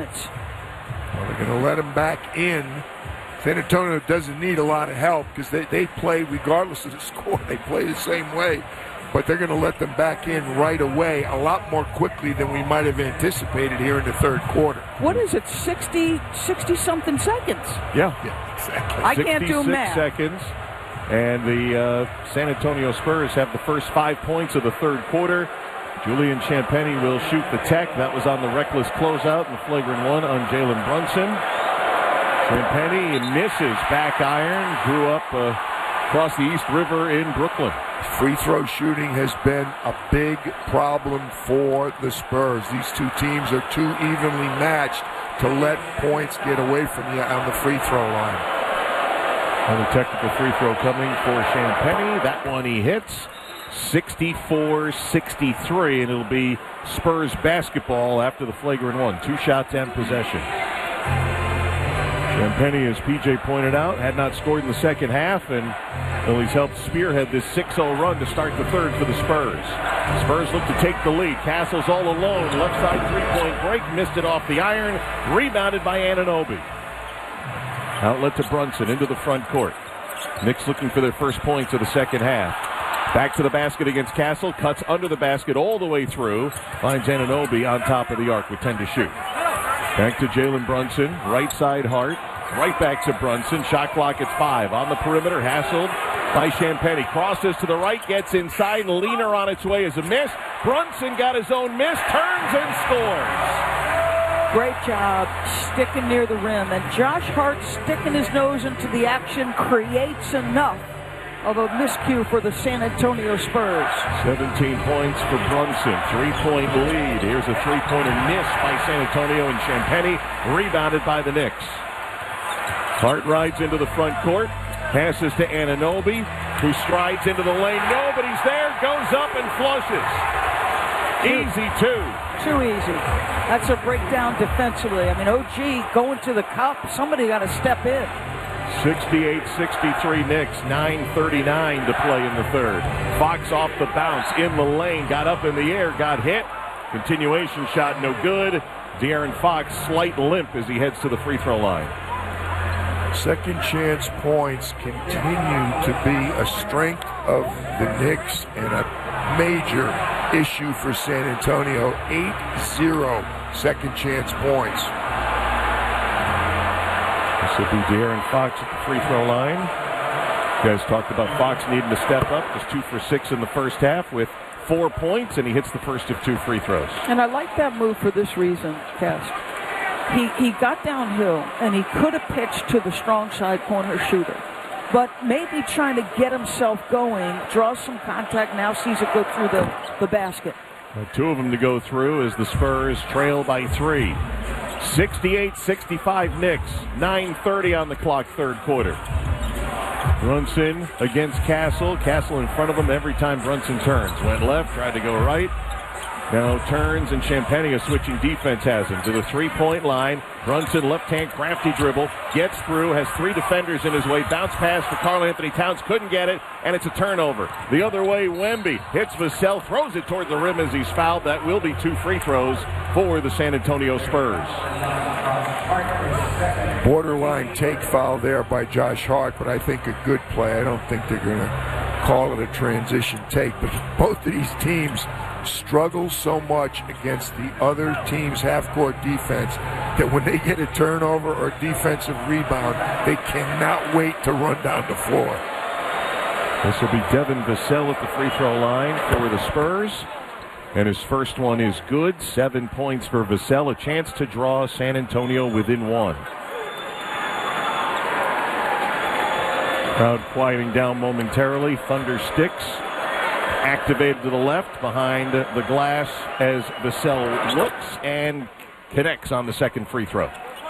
minutes. Well, they're going to let him back in. San Antonio doesn't need a lot of help because they play regardless of the score. They play the same way. But they're going to let them back in right away a lot more quickly than we might have anticipated here in the third quarter. What is it, 60-something seconds? Yeah, exactly. I can't do math. 66 seconds. And the San Antonio Spurs have the first 5 points of the third quarter. Julian Champagnie will shoot the tech. That was on the reckless closeout and the flagrant one on Jalen Brunson. Champagnie misses back iron, grew up across the East River in Brooklyn. Free throw shooting has been a big problem for the Spurs. These two teams are too evenly matched to let points get away from you on the free throw line. Another technical free throw coming for Champagnie. That one he hits. 64-63, and it'll be Spurs basketball after the flagrant one. 2 shots and possession. Champagnie, as PJ pointed out, had not scored in the second half, and he's helped spearhead this 6-0 run to start the third for the Spurs. Spurs look to take the lead. Castle's all alone. Left side three-point break. Missed it off the iron. Rebounded by Anunoby. Outlet to Brunson into the front court. Knicks looking for their first points of the second half. Back to the basket against Castle. Cuts under the basket all the way through. Finds Anunoby on top of the arc with 10 to shoot. Back to Jalen Brunson. Right side Hart. Right back to Brunson. Shot clock at 5. On the perimeter, hassled by Champagnie. Crosses to the right, gets inside, and Leaner on its way is a miss. Brunson got his own miss, turns and scores. Great job sticking near the rim. And Josh Hart sticking his nose into the action creates enough of a miscue for the San Antonio Spurs. 17 points for Brunson. 3-point lead. Here's a three-pointer miss by San Antonio, and Champagnie rebounded by the Knicks. Hart rides into the front court. Passes to Anunoby, who strides into the lane. Nobody's there. Goes up and flushes. Easy two. Too easy. That's a breakdown defensively. I mean, OG going to the cup. Somebody got to step in. 68-63 Knicks, 9:39 to play in the third. Fox off the bounce, in the lane, got up in the air, got hit. Continuation shot, no good. De'Aaron Fox, slight limp as he heads to the free throw line. Second chance points continue to be a strength of the Knicks and a major issue for San Antonio. 8-0 second chance points. This will be De'Aaron Fox at the free throw line. You guys talked about Fox needing to step up. Was 2 for 6 in the first half with 4 points, and he hits the first of 2 free throws. And I like that move for this reason, Cass. He got downhill, and he could have pitched to the strong side corner shooter. But maybe trying to get himself going, draws some contact, now sees it go through the basket. 2 of them to go through as the Spurs trail by 3. 68-65 Knicks. 9:30 on the clock, third quarter. Brunson against Castle. Castle in front of him every time Brunson turns. Went left, tried to go right. Now turns, and Champagnie switching defense has him to the three-point line. Brunson, left-hand crafty dribble, gets through, has 3 defenders in his way. Bounce pass for Karl-Anthony Towns, couldn't get it, and it's a turnover. The other way, Wemby hits Vassell, throws it toward the rim as he's fouled. That will be 2 free throws for the San Antonio Spurs. Borderline take foul there by Josh Hart, but I think a good play. I don't think they're going to call it a transition take, but both of these teams struggle so much against the other team's half-court defense that when they get a turnover or defensive rebound, they cannot wait to run down the floor. This will be Devin Vassell at the free throw line for the Spurs. And his first one is good. 7 points for Vassell. A chance to draw San Antonio within 1. Crowd quieting down momentarily. Thunder sticks. Activated to the left behind the glass as Vassell looks and connects on the second free throw.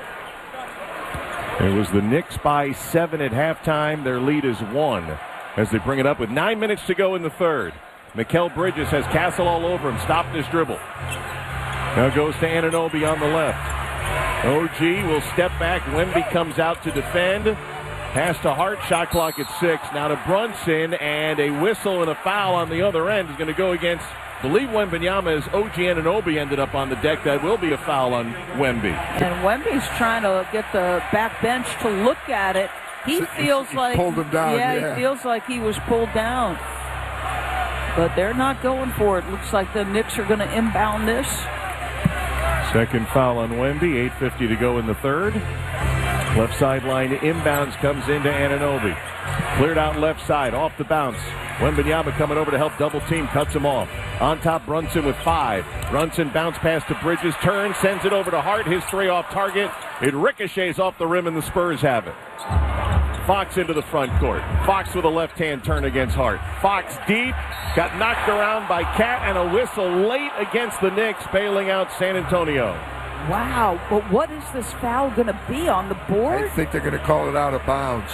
It was the Knicks by 7 at halftime. Their lead is 1 as they bring it up with 9 minutes to go in the third. Mikal Bridges has Castle all over him, stopped his dribble. Now goes to Anunoby on the left. OG will step back. Wemby comes out to defend. Pass to Hart, shot clock at 6. Now to Brunson, and a whistle and a foul on the other end is going to go against believe Wembanyama as OG Anunoby ended up on the deck. That will be a foul on Wemby. And Wemby's trying to get the back bench to look at it. He feels like pulled him down. Yeah, he feels like he was pulled down. But they're not going for it. Looks like the Knicks are going to inbound this. Second foul on Wemby. 8:50 to go in the third. Left sideline inbounds comes into Anunoby. Cleared out left side, off the bounce. Wembanyama coming over to help double team, cuts him off. On top, Brunson with 5. Brunson bounce pass to Bridges, turns, sends it over to Hart. His 3 off target. It ricochets off the rim, and the Spurs have it. Fox into the front court. Fox with a left-hand turn against Hart. Fox deep, got knocked around by Cat, and a whistle late against the Knicks, bailing out San Antonio. Wow, but what is this foul going to be on the board? I think they're going to call it out of bounds.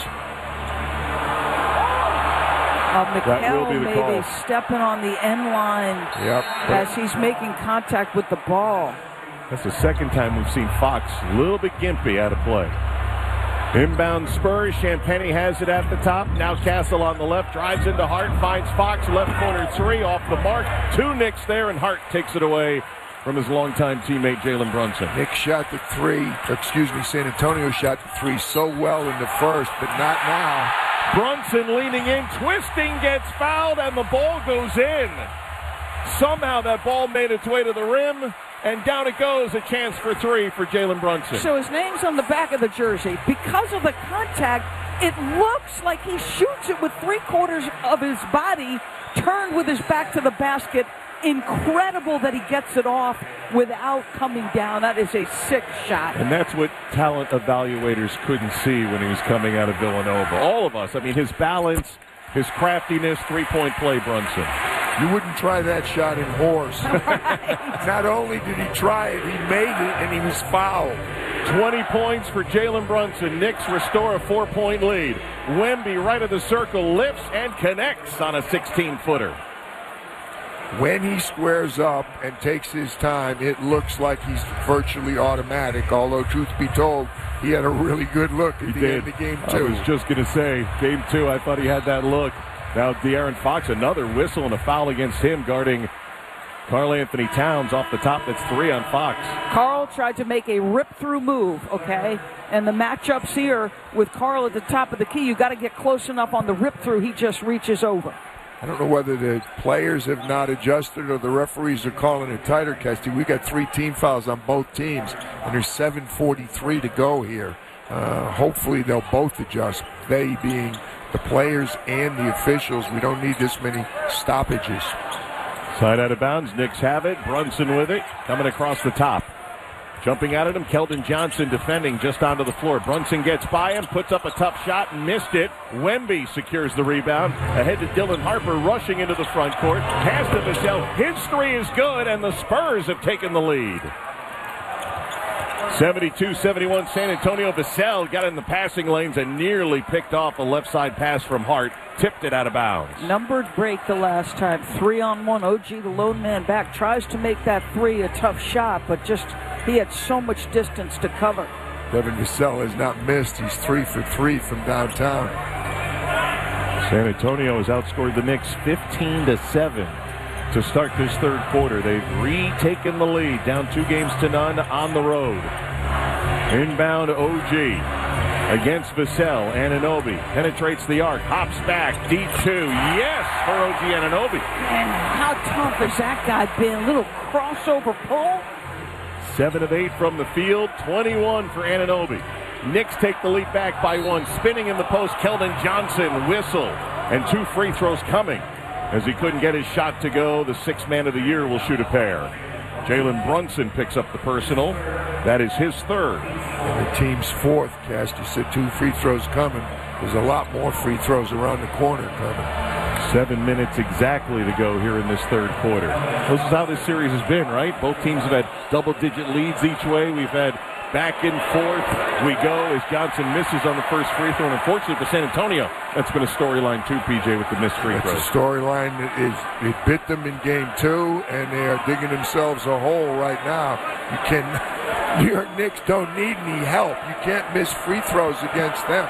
McHale maybe stepping on the end line as he's making contact with the ball. That's the second time we've seen Fox a little bit gimpy out of play. Inbound Spurs. Champagny has it at the top. Now Castle on the left. Drives into Hart. Finds Fox. Left corner 3 off the mark. 2 Knicks there, and Hart takes it away from his longtime teammate Jalen Brunson. Knicks shot the 3. San Antonio shot the 3 so well in the first, but not now. Brunson leaning in, twisting, gets fouled, and the ball goes in. Somehow that ball made its way to the rim, and down it goes. A chance for 3 for Jalen Brunson. So his name's on the back of the jersey. Because of the contact, it looks like he shoots it with 3/4 of his body turned with his back to the basket. Incredible that he gets it off without coming down. That is a sick shot. And that's what talent evaluators couldn't see when he was coming out of Villanova. All of us. I mean, his balance, his craftiness, 3-point play, Brunson. You wouldn't try that shot in Horse. Right. Not only did he try it, he made it, and he was fouled. 20 points for Jalen Brunson. Knicks restore a 4-point lead. Wemby right of the circle, lifts and connects on a 16-footer. When he squares up and takes his time, it looks like he's virtually automatic, although truth be told, he had a really good look at the end of game 2. I was just going to say, game 2, I thought he had that look. Now De'Aaron Fox, another whistle and a foul against him, guarding Karl Anthony Towns off the top. That's 3 on Fox. Karl tried to make a rip-through move, okay? And the matchups here with Karl at the top of the key, you got to get close enough on the rip-through. He just reaches over. I don't know whether the players have not adjusted or the referees are calling it tighter, Kesty. We got 3 team fouls on both teams, and there's 7:43 to go here. Hopefully they'll both adjust, they being the players and the officials. We don't need this many stoppages. Side out of bounds. Knicks have it. Brunson with it. Coming across the top. Jumping out at him, Keldon Johnson defending just onto the floor. Brunson gets by him, puts up a tough shot and missed it. Wemby secures the rebound. Ahead to Dylan Harper, rushing into the front court. Pass to Vassell. His 3 is good, and the Spurs have taken the lead. 72-71 San Antonio. Vassell got in the passing lanes and nearly picked off a left side pass from Hart. Tipped it out of bounds. Numbered break the last time. 3-on-1. OG, the lone man back, tries to make that 3 a tough shot, but just he had so much distance to cover. Devin Vassell has not missed. He's 3 for 3 from downtown. San Antonio has outscored the Knicks 15-7 to start this third quarter. They've retaken the lead, down 2-0 on the road. Inbound OG against Vassell. Anunoby penetrates the arc, hops back, D2, yes for OG Anunoby. And how tough has that guy been? Little crossover pull. 7 of 8 from the field, 21 for Anunoby. Knicks take the lead back by 1. Spinning in the post, Keldon Johnson, whistle, and 2 free throws coming. As he couldn't get his shot to go, the 6th man of the year will shoot a pair. Jalen Brunson picks up the personal. That is his 3rd. And the team's 4th, Cass. You said 2 free throws coming. There's a lot more free throws around the corner coming. 7 minutes exactly to go here in this third quarter. This is how this series has been, right? Both teams have had double-digit leads each way. We've had back and forth we go as Johnson misses on the first free throw. And unfortunately for San Antonio, that's been a storyline too, PJ, with the missed free throws. It's a storyline that it bit them in game 2, and they are digging themselves a hole right now. New York Knicks don't need any help. You can't miss free throws against them.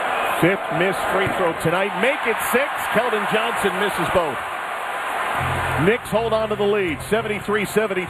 5th missed free throw tonight. Make it 6. Keldon Johnson misses both. Knicks hold on to the lead, 73-72.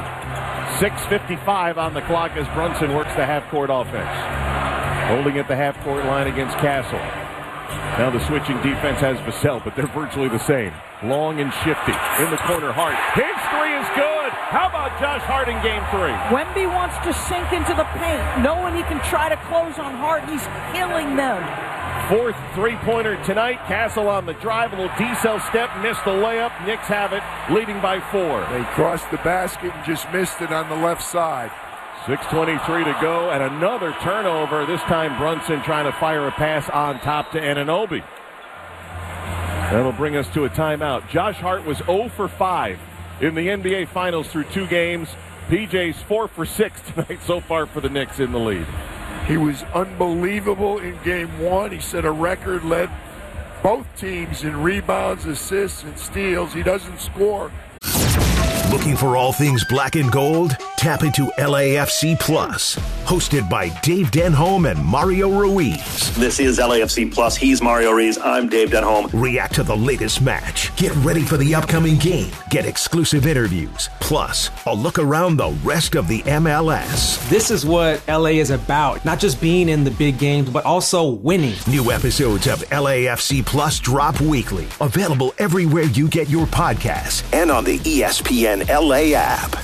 6:55 on the clock as Brunson works the half-court offense. Holding at the half-court line against Castle. Now the switching defense has Vassell, but they're virtually the same. Long and shifty. In the corner, Hart. His three is good. How about Josh Hart in game 3? Wemby wants to sink into the paint, knowing he can try to close on Hart. He's killing them. Fourth three-pointer tonight. Castle on the drive. A little D-cell step. Missed the layup. Knicks have it, leading by 4. They crossed the basket and just missed it on the left side. 6:23 to go, and another turnover. This time Brunson trying to fire a pass on top to Anunoby. That'll bring us to a timeout. Josh Hart was 0 for 5 in the NBA Finals through 2 games. PJ's 4 for 6 tonight so far for the Knicks in the lead. He was unbelievable in game 1. He set a record, led both teams in rebounds, assists, and steals. He doesn't score. Looking for all things black and gold? Tap into LAFC Plus. Hosted by Dave Denholm and Mario Ruiz. This is LAFC Plus. He's Mario Ruiz. I'm Dave Denholm. React to the latest match. Get ready for the upcoming game. Get exclusive interviews. Plus, a look around the rest of the MLS. This is what LA is about. Not just being in the big games, but also winning. New episodes of LAFC Plus drop weekly. Available everywhere you get your podcasts and on the ESPN LA app.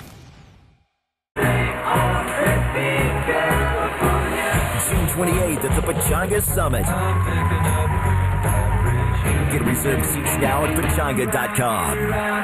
June 28th at the Pechanga Summit. Get reserved seats now at Pechanga.com.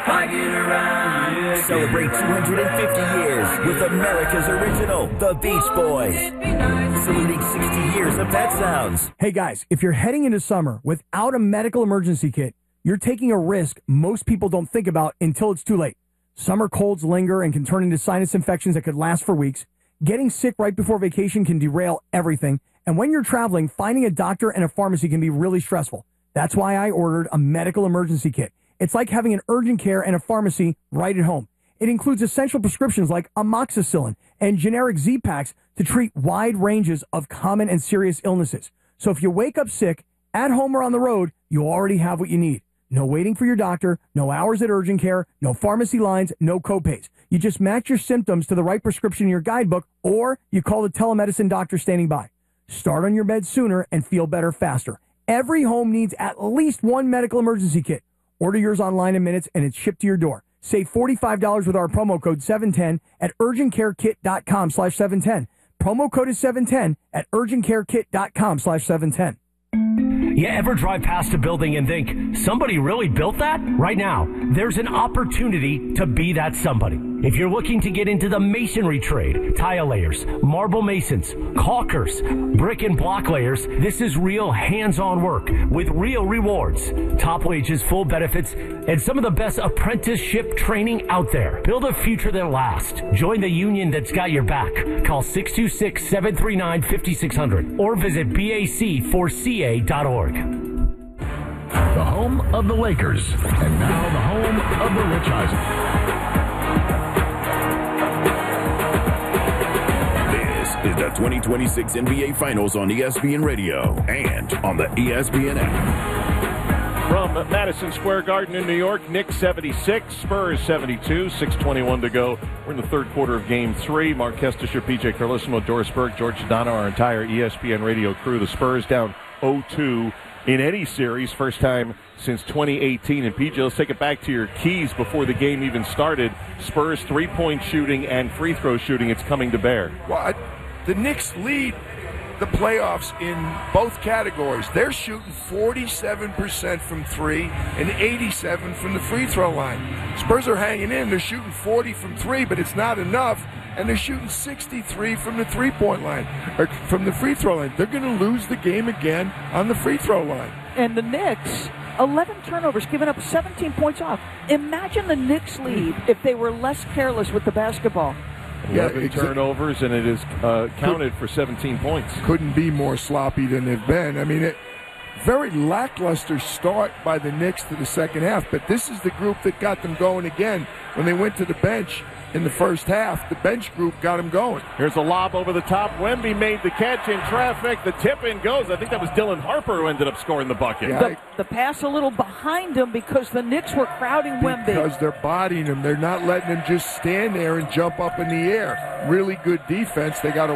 Celebrate 250 years with America's original, the Beach Boys. Saluting 60 years of Pet Sounds. Hey guys, if you're heading into summer without a medical emergency kit, you're taking a risk most people don't think about until it's too late. Summer colds linger and can turn into sinus infections that could last for weeks. Getting sick right before vacation can derail everything. And when you're traveling, finding a doctor and a pharmacy can be really stressful. That's why I ordered a medical emergency kit. It's like having an urgent care and a pharmacy right at home. It includes essential prescriptions like amoxicillin and generic Z-Packs to treat wide ranges of common and serious illnesses. So if you wake up sick, at home or on the road, you already have what you need. No waiting for your doctor, no hours at urgent care, no pharmacy lines, no copays. You just match your symptoms to the right prescription in your guidebook, or you call the telemedicine doctor standing by. Start on your bed sooner and feel better faster. Every home needs at least one medical emergency kit. Order yours online in minutes and it's shipped to your door. Save $45 with our promo code 710 at urgentcarekit.com/710. Promo code is 710 at urgentcarekit.com/710. You ever drive past a building and think, somebody really built that? Right now, there's an opportunity to be that somebody. If you're looking to get into the masonry trade, tile layers, marble masons, caulkers, brick and block layers, this is real hands-on work with real rewards, top wages, full benefits, and some of the best apprenticeship training out there. Build a future that lasts. Join the union that's got your back. Call 626-739-5600 or visit BAC4CA.org. The home of the Lakers, and now the home of the Rich Eisen. This is the 2026 NBA Finals on ESPN Radio and on the ESPN app. From Madison Square Garden in New York, Knicks 76, Spurs 72, 6:21 to go. We're in the third quarter of Game 3. Mark Kestisher, PJ Carlissimo, Doris Burke, George Sedano, our entire ESPN Radio crew. The Spurs down 0-2 in any series, first time since 2018. And PJ, let's take it back to your keys before the game even started. Spurs three-point shooting and free throw shooting, it's coming to bear. Well, the Knicks lead the playoffs in both categories. They're shooting 47% from three and 87% from the free throw line. Spurs are hanging in. They're shooting 40 from three, but it's not enough. And they're shooting 63 from the three-point line, or from the free throw line. They're going to lose the game again on the free throw line. And the Knicks, 11 turnovers, giving up 17 points off. Imagine the Knicks lead if they were less careless with the basketball. 11 turnovers, and it is counted for 17 points. Couldn't be more sloppy than they've been. I mean, very lackluster start by the Knicks to the second half, but this is the group that got them going again. When they went to the bench, in the first half. The bench group got him going. Here's a lob over the top. Wemby made the catch in traffic. The tip-in goes. I think that was Dylan Harper who ended up scoring the bucket. Yeah, the pass a little behind him because the Knicks were crowding Wemby. Because they're bodying him. They're not letting him just stand there and jump up in the air. Really good defense. They got to